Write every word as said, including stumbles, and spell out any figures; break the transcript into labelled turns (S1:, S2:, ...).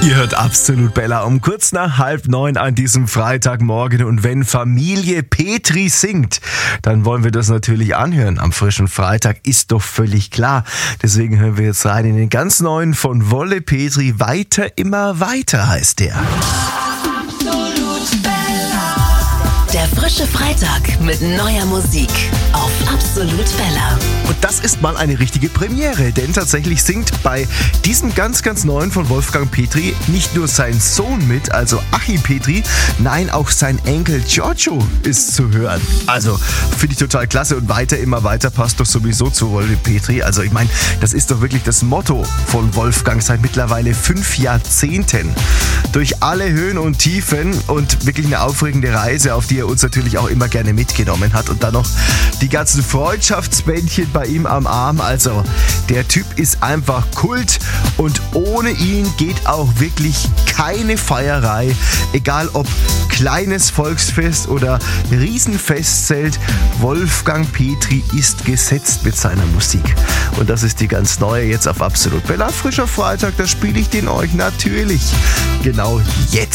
S1: Ihr hört Absolut Bella um kurz nach halb neun an diesem Freitagmorgen. Und wenn Familie Petri singt, dann wollen wir das natürlich anhören. Am frischen Freitag ist doch völlig klar. Deswegen hören wir jetzt rein in den ganz neuen von Wolle Petri. Weiter, immer weiter heißt der.
S2: Der frische Freitag mit neuer Musik auf Absolut Bella.
S1: Und das ist mal eine richtige Premiere, denn tatsächlich singt bei diesem ganz, ganz neuen von Wolfgang Petri nicht nur sein Sohn mit, also Achim Petri, nein, auch sein Enkel Giorgio ist zu hören. Also, finde ich total klasse und weiter, immer weiter passt doch sowieso zu Wolle Petri. Also, ich meine, das ist doch wirklich das Motto von Wolfgang seit mittlerweile fünf Jahrzehnten. Durch alle Höhen und Tiefen und wirklich eine aufregende Reise, auf die er uns natürlich auch immer gerne mitgenommen hat. Und dann noch die ganzen Freundschaftsbändchen bei ihm am Arm. Also der Typ ist einfach Kult und ohne ihn geht auch wirklich keine Feierei. Egal ob kleines Volksfest oder Riesenfestzelt, Wolfgang Petri ist gesetzt mit seiner Musik. Und das ist die ganz neue jetzt auf Absolut Bella. Frischer Freitag, da spiele ich den euch natürlich genau jetzt.